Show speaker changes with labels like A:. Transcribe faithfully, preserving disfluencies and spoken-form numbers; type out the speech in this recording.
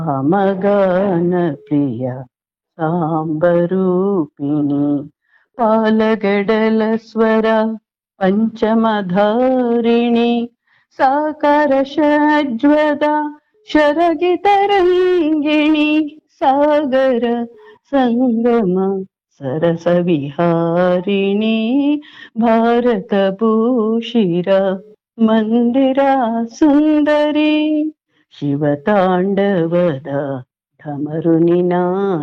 A: ಮಗನ ಪ್ರಿಯ ಸಾಂಬರೂಪಿಣಿ ಪಾಲಗಡಲ ಸ್ವರ ಪಂಚಮಧಾರಿಣಿ ಸಾಕಾರ ಶಜ್ವದ ಶರಗಿತರಂಗಿಣಿ ಸಾಗರ ಸಂಗಮ ಸರಸ ವಿಹಾರಿಣಿ ಭಾರತ ಭೂಷಿರ ಮಂದಿರ ಸುಂದರಿ ಶಿವತಾಂಡವದ ಢಮರು ನಿನಾದ